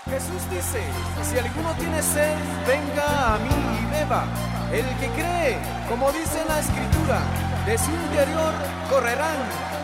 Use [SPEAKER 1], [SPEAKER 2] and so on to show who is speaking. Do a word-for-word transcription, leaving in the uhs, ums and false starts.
[SPEAKER 1] Jesús dice, si alguno tiene sed, venga a mí y beba. El que cree, como dice la Escritura, de su interior correrán